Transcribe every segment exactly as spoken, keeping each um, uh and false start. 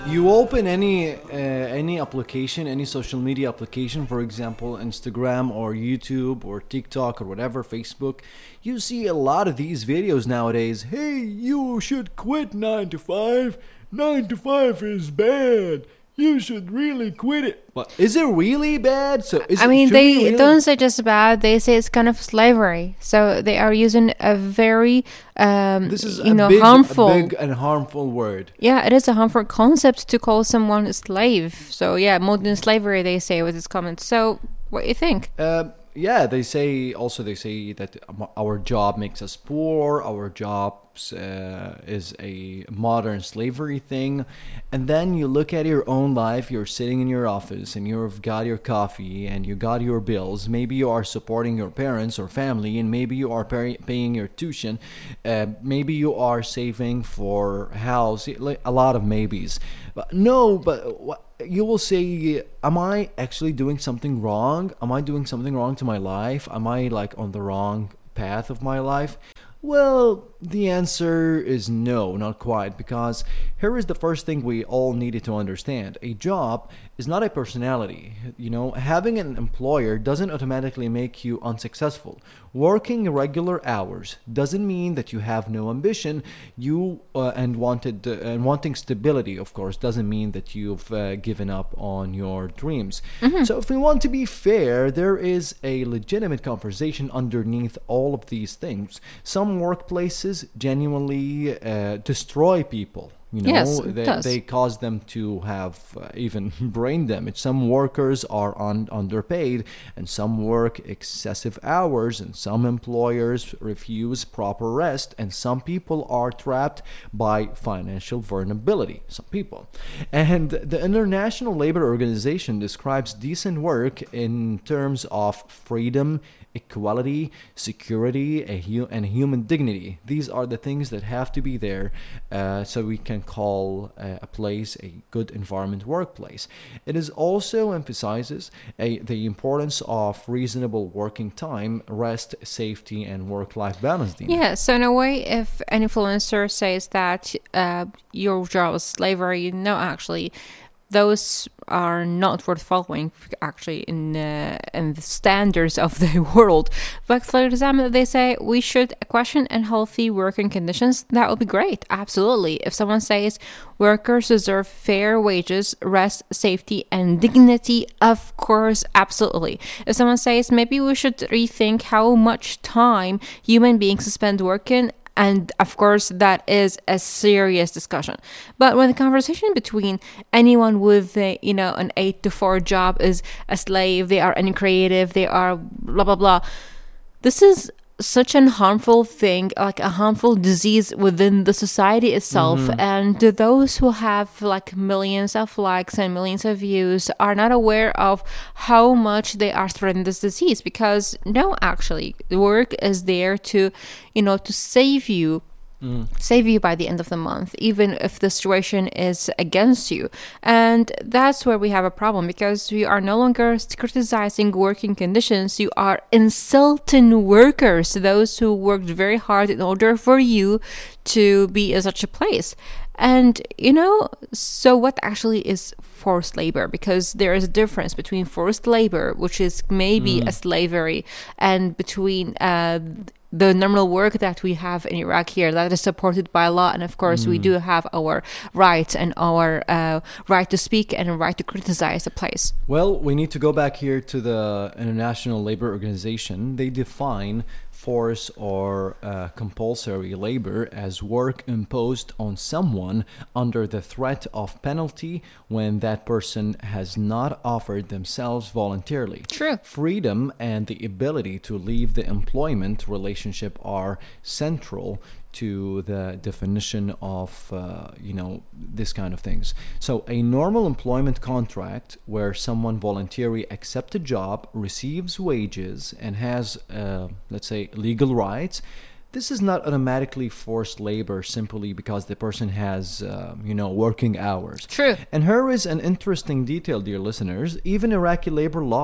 You open any uh, any application, any social media application, for example, Instagram or YouTube or TikTok or whatever, Facebook, you see a lot of these videos nowadays. Hey, you should quit nine to five. nine to five is bad. You should really quit it. But is it really bad? So is I it, mean, should they we really- don't say just bad. They say it's kind of slavery. So they are using a very, um, This is you a know, big, harmful. a big and harmful word. Yeah, it is a harmful concept to call someone a slave. So yeah, modern slavery, they say with this comment. So what do you think? Um, yeah, they say also they say that our job makes us poor. Our jobs uh, is a modern slavery thing, and then you look at your own life. You're sitting in your office and you've got your coffee and you got your bills. Maybe you are supporting your parents or family, and maybe you are pay- paying your tuition. Uh, maybe you are saving for a house. Like a lot of maybes. But no, but what? You will say, am I actually doing something wrong? Am I doing something wrong to my life? Am I like on the wrong path of my life? Well, the answer is no, not quite, because here is the first thing we all needed to understand. A job is not a personality. You know, having an employer doesn't automatically make you unsuccessful. Working regular hours doesn't mean that you have no ambition. You uh, and wanted uh, and wanting stability, of course, doesn't mean that you've uh, given up on your dreams. Mm-hmm. So, if we want to be fair, there is a legitimate conversation underneath all of these things. Some workplaces genuinely uh, destroy people. You know, Yes, it they, does. they cause them to have uh, even brain damage. Some workers are un- underpaid, and some work excessive hours, and some employers refuse proper rest, and some people are trapped by financial vulnerability. Some people. And the International Labor Organization describes decent work in terms of freedom, equality, security, a hu- and human dignity. These are the things that have to be there uh, so we can call uh, a place a good environment workplace. It is also emphasizes a, the importance of reasonable working time, rest, safety, and work-life balance. Dina. Yeah, so in a way, if an influencer says that uh, your job is slavery, no, actually, those are not worth following, actually, in uh, in the standards of the world. But for example, they say we should question unhealthy working conditions. That would be great, absolutely. If someone says workers deserve fair wages, rest, safety, and dignity, of course, absolutely. If someone says maybe we should rethink how much time human beings spend working, and of course, that is a serious discussion. But when the conversation between anyone with, a, you know, an eight to four job is a slave, they are uncreative, they are blah, blah, blah. This is such an harmful thing, like a harmful disease within the society itself. Mm-hmm. And those who have like millions of likes and millions of views are not aware of how much they are spreading this disease, because no, actually, the work is there to, you know, to save you. Mm. Save you by the end of the month, even if the situation is against you. And that's where we have a problem, because we are no longer criticizing working conditions. You are insulting workers, those who worked very hard in order for you to be in such a place. And, you know, so what actually is forced labor? Because there is a difference between forced labor, which is maybe mm. a slavery, and between uh, the normal work that we have in Iraq here that is supported by law. And of course, mm. we do have our rights and our uh, right to speak and a right to criticize the place. Well, we need to go back here to the International Labor Organization. They define force or uh, compulsory labor as work imposed on someone under the threat of penalty when that person has not offered themselves voluntarily. True. Freedom and the ability to leave the employment relationship are central to the definition of, uh, you know, this kind of things. So a normal employment contract where someone voluntarily accepts a job, receives wages, and has, uh, let's say, legal rights, this is not automatically forced labor simply because the person has, uh, you know, working hours. True. And here is an interesting detail, dear listeners. Even Iraqi labor law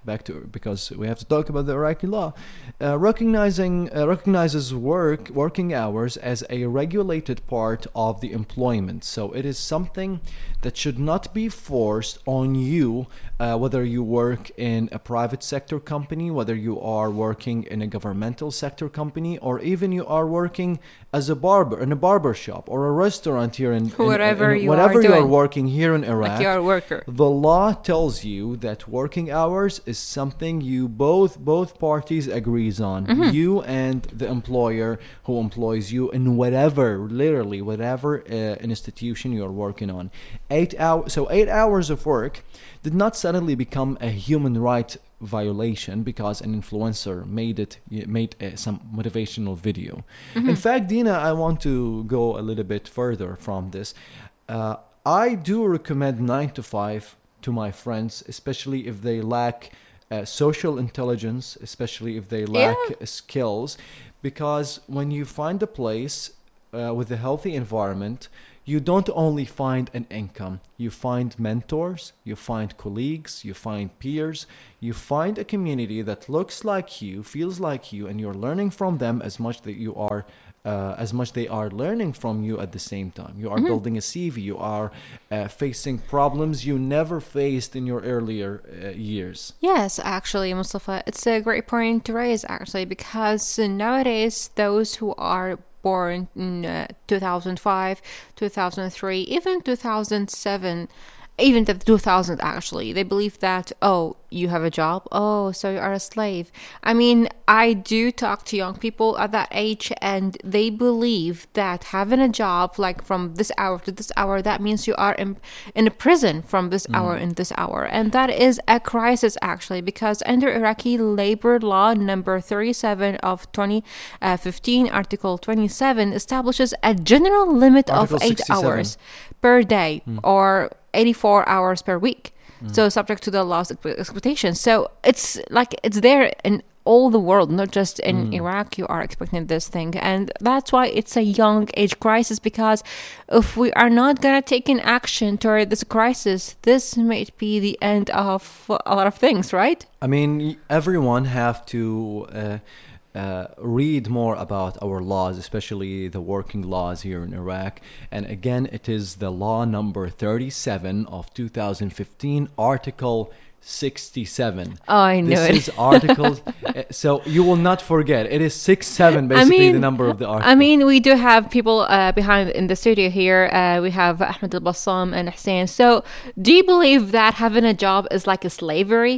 back to because we have to talk about the Iraqi law. Uh, recognizing uh, recognizes work working hours as a regulated part of the employment. So it is something that should not be forced on you, uh, whether you work in a private sector company, whether you are working in a governmental sector company, or even you are working as a barber in a barber shop or a restaurant here in, in, Whatever in, in you whatever are you are doing. working here in Iraq. Like you're a worker. The law tells you that working hours is something you both both parties agrees on. Mm-hmm. You and the employer who employs you in whatever, literally whatever uh, institution you're working on. Eight hours. So eight hours of work did not suddenly become a human right violation because an influencer made it made uh, some motivational video. Mm-hmm. In fact, Dina, I want to go a little bit further from this. Uh, I do recommend nine to five to my friends, especially if they lack uh, social intelligence, especially if they lack Yeah. skills, because when you find a place uh, with a healthy environment, you don't only find an income, you find mentors, you find colleagues, you find peers, you find a community that looks like you, feels like you, and you're learning from them as much that you are uh, as much they are learning from you at the same time. You are Mm-hmm. building a C V, you are uh, facing problems you never faced in your earlier uh, years. Yes, actually, Mustafa, it's a great point to raise, actually, because nowadays those who are born in uh, two thousand five, two thousand three, even two thousand seven, even the two thousand actually, they believe that, oh, you have a job, oh, so you are a slave. I mean, I do talk to young people at that age, and they believe that having a job like from this hour to this hour, that means you are in, in a prison from this mm. hour and this hour. And that is a crisis, actually, because under Iraqi labor law number thirty-seven of twenty fifteen, Article twenty-seven establishes a general limit Article of eight sixty-seven hours per day mm. or eighty-four hours per week. Mm. So subject to the law's expectations. So it's like it's there in all the world, not just in mm. Iraq. You are expecting this thing, and that's why it's a young age crisis, because if we are not gonna take an action toward this crisis, this might be the end of a lot of things, right? I mean, everyone have to uh, Uh, read more about our laws, especially the working laws here in Iraq. And again, it is the law number thirty-seven of two thousand fifteen, Article sixty-seven. Oh, I knew this it. This is Article, uh, so you will not forget, it is six-seven, basically, I mean, the number of the article. I mean, we do have people uh, behind in the studio here. Uh, we have Ahmed Al-Bassam and Hussein. So do you believe that having a job is like a slavery?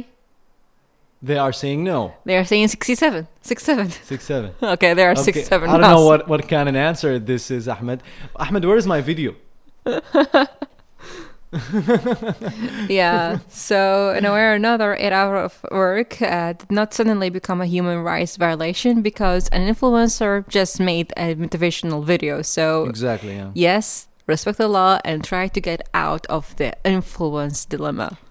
They are saying no. They are saying sixty-seven. six-seven. six-seven. Okay, there are Okay, six-seven. I don't know what, what kind of answer this is, Ahmed. Ahmed, where is my video? Yeah, so in a way or another, eight hours of work uh, did not suddenly become a human rights violation because an influencer just made a motivational video. So Exactly, yeah. yes, respect the law and try to get out of the influence dilemma.